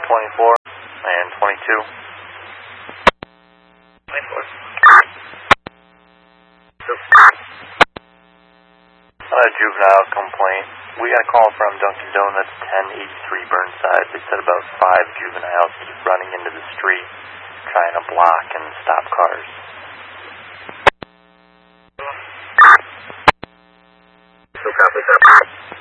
24 and 22. 24. A juvenile complaint. We got a call from Dunkin' Donuts, 1083 Burnside. They said about 5 juveniles keep running into the street, trying to block and stop cars.